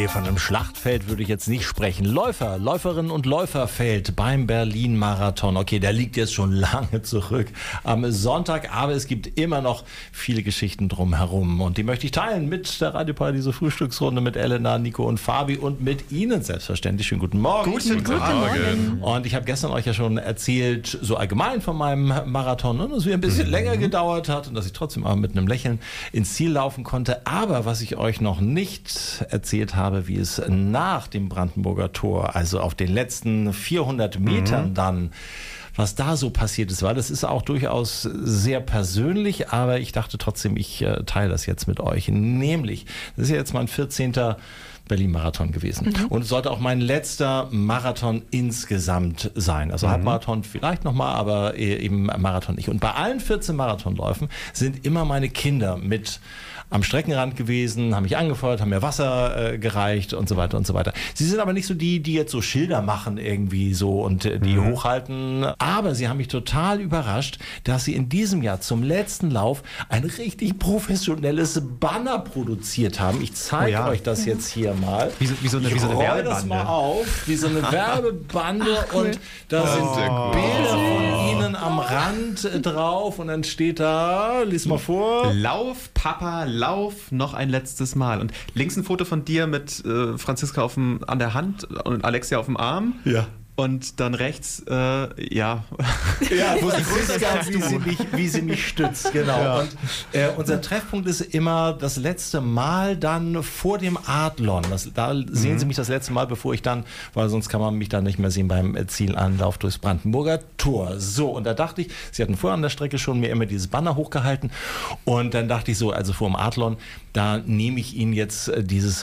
Nee, von einem Schlachtfeld würde ich jetzt nicht sprechen. Läuferinnen und Läuferfeld beim Berlin-Marathon. Okay, der liegt jetzt schon lange zurück am Sonntag, aber es gibt immer noch viele Geschichten drumherum. Und die möchte ich teilen mit der Radioparadiese Frühstücksrunde, mit Elena, Nico und Fabi und mit Ihnen selbstverständlich. Schönen guten Morgen. Guten Morgen. Und ich habe gestern euch ja schon erzählt, so allgemein von meinem Marathon, dass es ein bisschen länger gedauert hat und dass ich trotzdem aber mit einem Lächeln ins Ziel laufen konnte. Aber was ich euch noch nicht erzählt habe, wie es nach dem Brandenburger Tor, also auf den letzten 400 Metern dann, was da so passiert ist, weil das ist auch durchaus sehr persönlich, aber ich dachte trotzdem, ich teile das jetzt mit euch. Nämlich, das ist ja jetzt mein 14. Berlin-Marathon gewesen. Und es sollte auch mein letzter Marathon insgesamt sein. Also Halbmarathon vielleicht nochmal, aber eben Marathon nicht. Und bei allen 14 Marathonläufen sind immer meine Kinder mit am Streckenrand gewesen, haben mich angefeuert, haben mir Wasser gereicht und so weiter und so weiter. Sie sind aber nicht so die jetzt so Schilder machen irgendwie so und die hochhalten. Aber sie haben mich total überrascht, dass sie in diesem Jahr zum letzten Lauf ein richtig professionelles Banner produziert haben. Ich zeige euch das jetzt hier mal. Wie so eine Werbebande. Das mal auf, wie so eine Werbebande und da sind Bilder von ihnen am Rand drauf und dann steht da, lies mal vor. Lauf, Papa, Lauf, noch ein letztes Mal. Und links ein Foto von dir mit Franziska an der Hand und Alexia auf dem Arm. Ja. Und dann rechts, Ja, wie sie mich stützt, genau. Ja. Und unser Treffpunkt ist immer das letzte Mal dann vor dem Adlon. Da sehen Sie mich das letzte Mal, bevor ich dann, weil sonst kann man mich dann nicht mehr sehen beim Zielanlauf durchs Brandenburger Tor. So, und da dachte ich, Sie hatten vorher an der Strecke schon mir immer dieses Banner hochgehalten und dann dachte ich so, also vor dem Adlon, da nehme ich Ihnen jetzt dieses